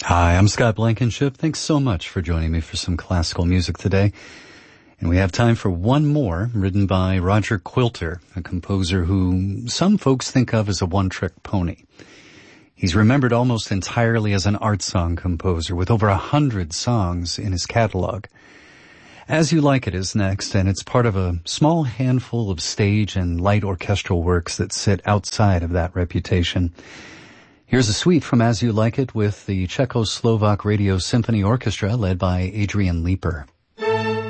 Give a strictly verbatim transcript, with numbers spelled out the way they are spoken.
Hi, I'm Scott Blankenship. Thanks so much for joining me for some classical music today. And we have time for one more, written by Roger Quilter, a composer who some folks think of as a one-trick pony. He's remembered almost entirely as an art song composer, with over a hundred songs in his catalog. As You Like It is next, and it's part of a small handful of stage and light orchestral works that sit outside of that reputation. Here's a suite from As You Like It with the Czechoslovak Radio Symphony Orchestra led by Adrian Leeper.